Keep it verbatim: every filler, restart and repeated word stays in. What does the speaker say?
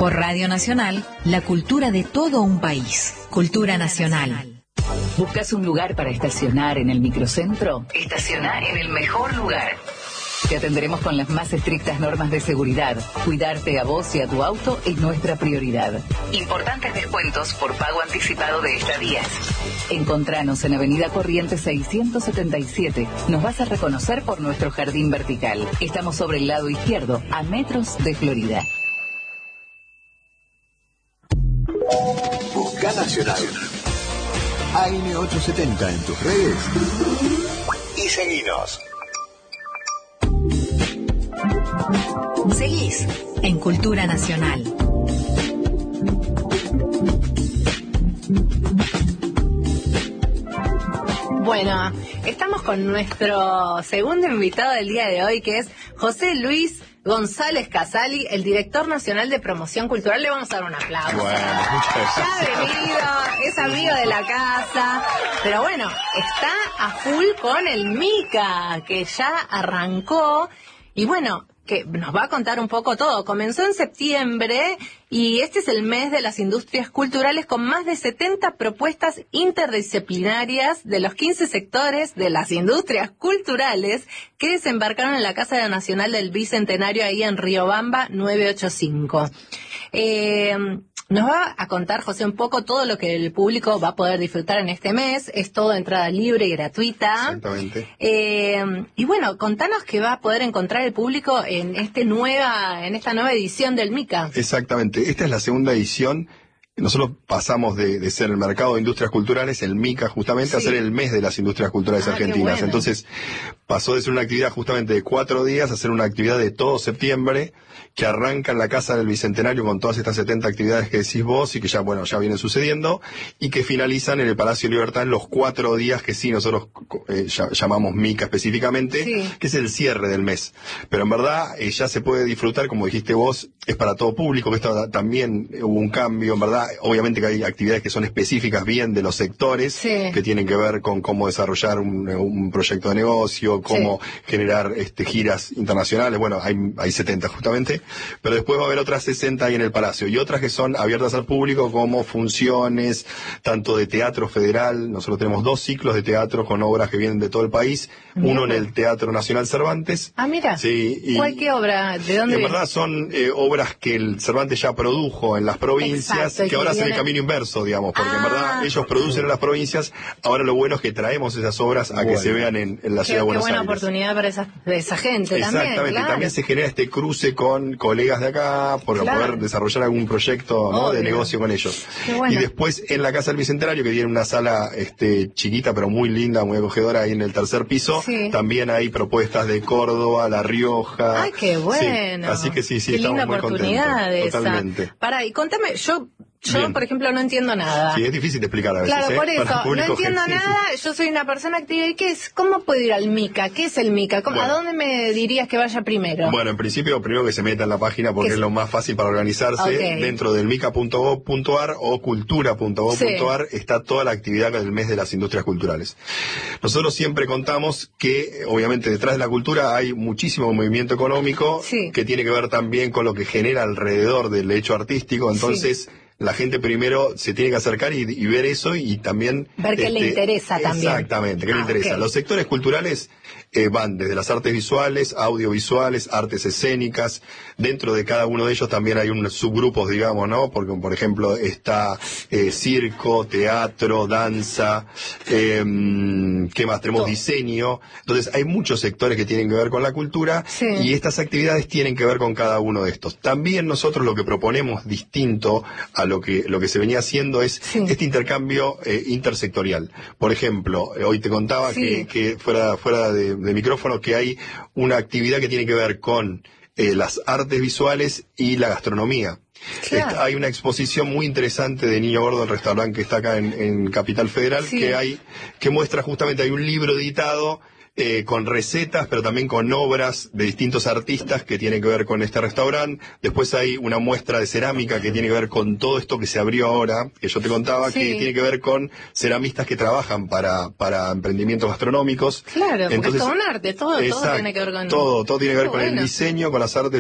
Por Radio Nacional, la cultura de todo un país. Cultura Nacional. ¿Buscas un lugar para estacionar en el microcentro? Estaciona en el mejor lugar. Te atenderemos con las más estrictas normas de seguridad. Cuidarte a vos y a tu auto es nuestra prioridad. Importantes descuentos por pago anticipado de estadías. Encontranos en Avenida Corrientes seiscientos setenta y siete. Nos vas a reconocer por nuestro jardín vertical. Estamos sobre el lado izquierdo, a metros de Florida. Busca Nacional. A M ochocientos setenta en tus redes. Y seguinos. Seguís en Cultura Nacional. Bueno, estamos con nuestro segundo invitado del día de hoy, que es José Luis González Casali, el director nacional de promoción cultural. Le vamos a dar un aplauso. Bueno, muchas gracias. Ya ha venido, es amigo de la casa, pero bueno, está a full con el MICA, que ya arrancó, y bueno, que nos va a contar un poco todo. Comenzó en septiembre y este es el mes de las industrias culturales, con más de setenta propuestas interdisciplinarias de los quince sectores de las industrias culturales que desembarcaron en la Casa Nacional del Bicentenario ahí en Riobamba novecientos ochenta y cinco. Eh, nos va a contar, José, un poco todo lo que el público va a poder disfrutar en este mes. Es todo de entrada libre y gratuita. Exactamente. Eh, y bueno, contanos qué va a poder encontrar el público en este nueva, en esta nueva edición del MICA. Exactamente. Esta es la segunda edición. Nosotros pasamos de, de ser el mercado de industrias culturales, el MICA justamente, sí, a ser el mes de las industrias culturales ah, argentinas. Bueno. Entonces pasó de ser una actividad justamente de cuatro días a ser una actividad de todo septiembre, que arranca en la Casa del Bicentenario con todas estas setenta actividades que decís vos y que ya, bueno, ya vienen sucediendo, y que finalizan en el Palacio Libertad en los cuatro días que sí nosotros eh, ya, llamamos MICA específicamente, sí, que es el cierre del mes. Pero en verdad eh, ya se puede disfrutar, como dijiste vos, es para todo público, que esto también hubo un cambio, en verdad. Obviamente que hay actividades que son específicas bien de los sectores, sí, que tienen que ver con cómo desarrollar un, un proyecto de negocio, cómo sí, generar este, giras internacionales. Bueno, hay, hay setenta justamente, pero después va a haber otras sesenta ahí en el Palacio, y otras que son abiertas al público, como funciones, tanto de teatro federal. Nosotros tenemos dos ciclos de teatro con obras que vienen de todo el país, mira, uno en el Teatro Nacional Cervantes. Ah, mira, sí, y, ¿cuál qué obra? ¿De dónde? En verdad son eh, obras que el Cervantes ya produjo en las provincias. Exacto, que ahora hacen el camino inverso, digamos, porque ah, en verdad ellos producen en las provincias. Ahora lo bueno es que traemos esas obras a bueno, que se vean en, en la qué, ciudad de Buenos Aires. Qué buena Aires. Oportunidad para esa, de esa gente. Exactamente, también, claro, también se genera este cruce con colegas de acá para claro, poder desarrollar algún proyecto, ¿no?, de negocio con ellos. Bueno. Y después en la Casa del Bicentenario, que tiene una sala este, chiquita pero muy linda, muy acogedora, ahí en el tercer piso, sí, también hay propuestas de Córdoba, La Rioja. ¡Ay, qué bueno! Sí, así que sí, sí, qué estamos linda muy oportunidad contentos. Esa. Totalmente. Para, y contame, yo... Yo, Bien. por ejemplo, no entiendo nada. Sí, es difícil de explicar a veces. Claro, ¿eh? por eso, no entiendo que... nada, yo soy una persona activa. ¿Y qué es? ¿Cómo puedo ir al MICA? ¿Qué es el MICA? ¿Cómo, bueno. ¿A dónde me dirías que vaya primero? Bueno, en principio, primero que se meta en la página, porque es lo más fácil para organizarse. Okay. Dentro del mica punto gob punto ar o cultura punto gob punto ar sí, está toda la actividad del mes de las industrias culturales. Nosotros siempre contamos que, obviamente, detrás de la cultura hay muchísimo movimiento económico, sí, que tiene que ver también con lo que genera alrededor del hecho artístico. Entonces... Sí, la gente primero se tiene que acercar y, y ver eso, y también... Ver qué este, le interesa también. Exactamente, qué ah, le interesa. Okay. Los sectores culturales eh, van desde las artes visuales, audiovisuales, artes escénicas. Dentro de cada uno de ellos también hay unos subgrupos, digamos, ¿no? Porque, por ejemplo, está eh, circo, teatro, danza, eh, ¿qué más? Tenemos Todo. diseño. Entonces, hay muchos sectores que tienen que ver con la cultura, sí, y estas actividades tienen que ver con cada uno de estos. También nosotros lo que proponemos distinto a lo que lo que se venía haciendo es sí, este intercambio eh, intersectorial. Por ejemplo, eh, hoy te contaba sí, que, que fuera fuera de, de micrófono que hay una actividad que tiene que ver con eh, las artes visuales y la gastronomía. Claro. Está, hay una exposición muy interesante de Niño Gordo, el restaurante que está acá en, en Capital Federal, sí, que hay que muestra justamente, hay un libro editado Eh, con recetas, pero también con obras de distintos artistas que tienen que ver con este restaurante. Después hay una muestra de cerámica que tiene que ver con todo esto que se abrió ahora, que yo te contaba, sí, que tiene que ver con ceramistas que trabajan para, para emprendimientos gastronómicos. Claro, porque entonces, es todo un arte, todo, exacto, todo tiene que ver con... Todo, todo tiene que ver oh, con bueno. el diseño, con las artes